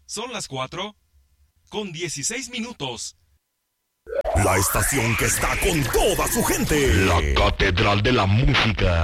Son las 4:16. La estación que está con toda su gente. La Catedral de la Música.